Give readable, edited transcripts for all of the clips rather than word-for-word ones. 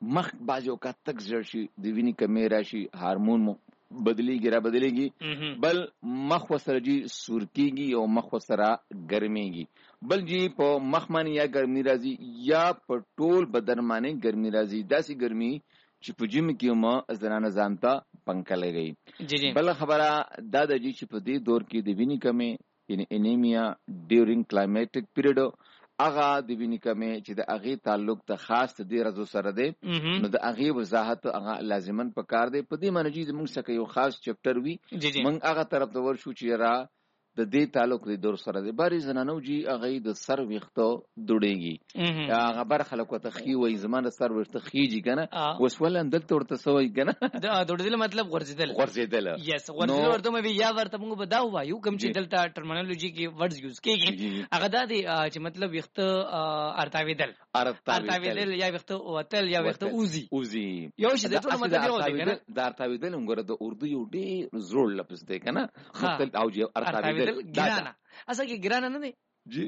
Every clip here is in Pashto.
مخ بعض اوقات تک زړ شي د وینې کمی راشي هارمون بدلیږي بل مخ وسره جی سور کیږي او مخ وسره ګرميږي بل جی په مخ باندې یا ګرمي راځي یا په ټول بدن باندې ګرمي راځي داسې ګرمي چې په جیم کې ما زنانه ځانته پنکه لګي بل خبره دا د جی چې په دې دور کې د وینې کمی یعنی انیمیا ډیورینګ کلایمټیک پیریډ اغه د وینې کمی چې د اغه تعلق د خاص د رزو سره دی نو د اغه وضاحت اغه لازمن پکار دی په دې معنی چې موږ سکه یو خاص چپټر وی موږ اغه طرف ته ورشو چې را د دې تعلق د دور سره دی باري زنانو جی اغه د سر ویختو دوړيږي هغه بر خلکو ته خي وای زمانه سر ویخته خيږي کنه وسول اندل تورته سوې کنه دا دوړدل مطلب غرزیدل یس غرزیدل ورته مې یا ورته موږ بداو وایو کوم چې دلته ټرمینالوژي کې ورډز یوز کیږي هغه دا دی چې مطلب ویخته ارتاویدل یا ویخته وتل یا ویخته اوزي یو شی د ټول مطلب یو دی کنه دا ارتاویدل موږ د اردو یو ډیر زوړ لفظ دی کنه مختلف او ارتاویدل ګرانه اصل کې ګرانه نه دی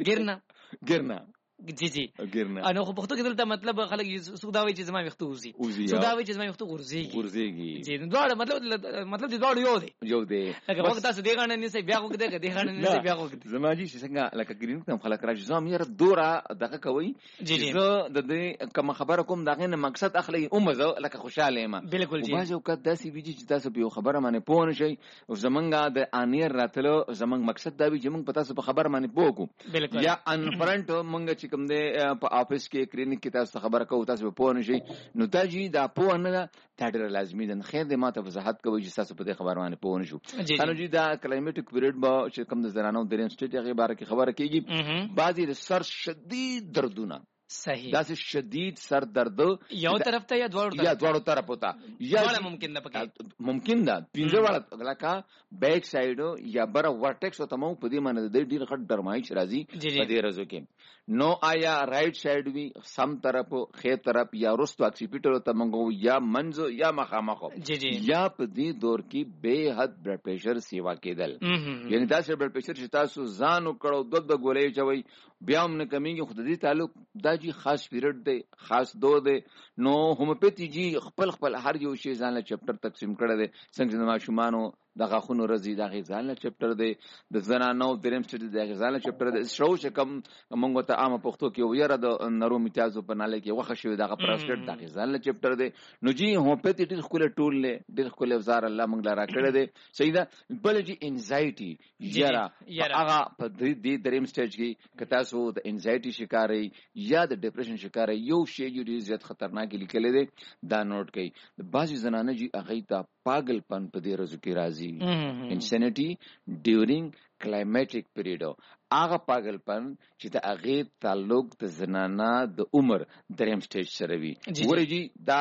ګرنا جی انو خو پښتو کې دلته مطلب خلک سوداوي چې زما وختو وزي سوداوي چې زما وختو غورځيږي جی نو دا مطلب دې دا یو دی لکه وخت تاسو دې غاڼه نه سي بیا وګدې کې دې غاڼه نه سي بیا وګدې زما جی څنګه لکه ګرین کوم خلک راځي زما یې دورا دغه کوي زه د دې کوم خبره کوم دغه نه مقصد اخلي اومزه لکه خوشاله ما بالکل جی باز وکړه داسې ویجی چې تاسو په خبره باندې پوه نشئ او زمونږه د انیر راتلو زمونږ مقصد دا وی چې موږ پتا سو په خبره باندې پوه کو یا ان فرنٹ موږ کوم دې په افیس کې کلینیک کې تاسو خبره کوو تاسو په پوه نشئ نو دا جی دا پوه نه دا ډېر لازمي ده خیر دې ماته وضاحت کوي چې تاسو په دې خبره باندې پوه نشو انو جی دا کلایمټیک پیریډ با چې کوم د زنانو د رینسټیټ هغه باره کې خبره کیږي بعضی د سر شدید دردونه صحیح دا شدید سر درد یو طرف ته یا دواړو طرف ته یا ممکن ده پکې ممکن ده پینځه واړه لکه بیک سایډ یا بر ورټکس ته مو په دې معنی د ډیر خټ درمایش راځي په دې رزو کې نو آیا رائټ سایډ وی سم طرف خې طرف یا رستو اکسیپیټر ته منغو یا منځ یا مخامخ یا په دې دور کې به حد بلډ پریشر سیوا کېدل یعنی دا سر بلډ پریشر چې تاسو ځانو کړو د ګولې چوي بیا هم نه کمیږي خو دې تعلق دا جی خاص پیریډ دی خاص دور دی نو هومیوپیتي جی خپل هر یو شی ځان له چپټر تقسیم کړی دی څنګه د ماشومانو د غاخونو رزي د غزال چپټر دی د زنانو دریم سټډي د غزال چپټر دی شو چې کوم موږ ته عام پښتو کې ویره د نرو میتازو په ناله کې وخه شوی د پروسټیټ د غزال چپټر دی نو جی هومیوپیتي ډېر خپل ټول له ډېر خپل وزار الله موږ لاره کړی دی صحیح ده بل جی انزایټي یاره هغه په دې دریم سټیج کې کتا سو د انزایټي شکارې یا د ډیپریشن شکارې یو شی ډېر زیات خطرناک لیکل دی دا نوٹ کړئ د بعضی زنانه جی هغه ته پاگل پن په دې رزو کې راځي انسینټی ډیورینګ کلایمټیک پیریډ هغه پاگل پن چې د هغه تعلق د زنانه د عمر دریم سټیج سره وي ورجی دا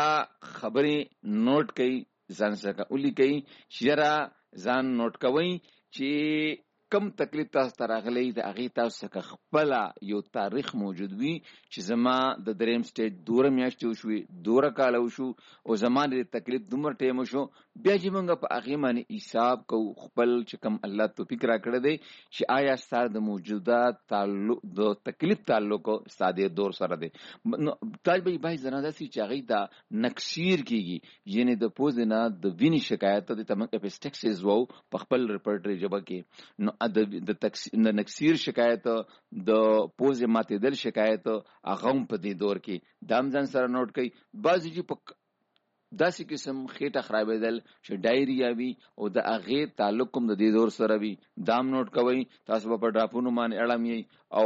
خبرې نوٹ کړئ ځان سره اولی کړئ چې ځان نوٹ کوئ چې کم تکلیف تاسو تراغلی د هغه تاسو څخه خپل یو تاریخ موجود وي چې زما د دریم سټیج دوره میاشتې وشوي دوره کال وشو او زما د تکلیف دومره ټیم وشو بیا چې موږ په هغه باندې حساب کوو خپل چې کم الله توفیق را کړی دی چې آیا ستاسو د موجوده تعلق د تکلیف تعلق ساده دور سره دی طالب به زنانه سي چې هغه د نکسیر کیږي یعنی د پوز نه د ویني شکایت د تمک اپسټکسز وو په خپل ریپرټری جبه کې نو د نکسیر شکایت د پوز ماتېدل شکایت هغه په دې دور کې دام ځان سره نوٹ کړئ بعضی جی په داسې قسم خېټه خرابېدل چې ډایریا وي او د هغه تعلق کوم د دې دور سره وي دام نوٹ کوئ تاسو په ډراپونو باندې اړم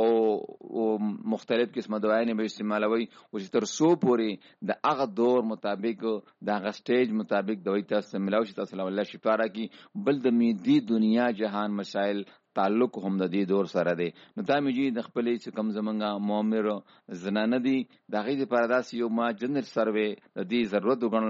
او مختلف قسمه دوايانې به استعمالوي او چې تر سو پورې د هغه دور مطابق د هغه سټیج مطابق دوی تاسو ملاوي چې تاسو الله شفا راکړي بل د میدی دنیا جهان مسائل تعلق هم د دې دور سره دی نو دا مې د خپلې چې کم زمونږه مؤمر زنانه دي د هغې دپاره داسې یو ما جنرال سروې د دې ضرورت وګڼل